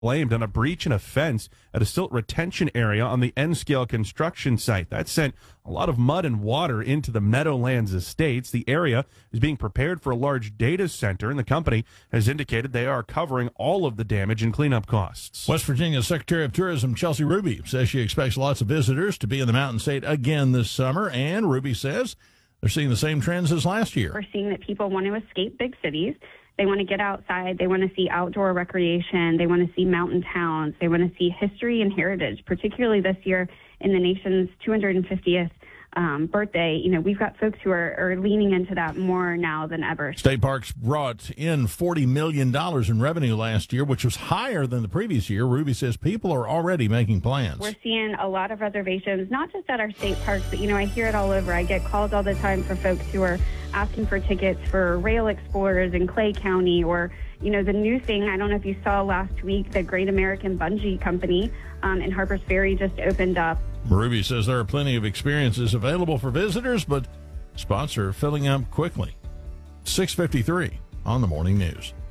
blamed on a breach in a fence at a silt retention area on the N-Scale construction site. That sent a lot of mud and water into the Meadowlands estates. The area is being prepared for a large data center, and the company has indicated they are covering all of the damage and cleanup costs. West Virginia Secretary of Tourism Chelsea Ruby says she expects lots of visitors to be in the Mountain State again this summer, and Ruby says they're seeing the same trends as last year. We're seeing that people want to escape big cities. They want to get outside. They want to see outdoor recreation. They want to see mountain towns. They want to see history and heritage, particularly this year in the nation's 250th birthday. You know, we've got folks who are leaning into that more now than ever. State Parks brought in $40 million in revenue last year, which was higher than the previous year. Ruby says people are already making plans. We're seeing a lot of reservations, not just at our state parks, but, you know, I hear it all over. I get calls all the time for folks who are asking for tickets for Rail Explorers in Clay County, or, you know, the new thing, I don't know if you saw last week, the Great American Bungee Company in Harpers Ferry just opened up. Ruby says there are plenty of experiences available for visitors, but spots are filling up quickly. 6:53 on the Morning News.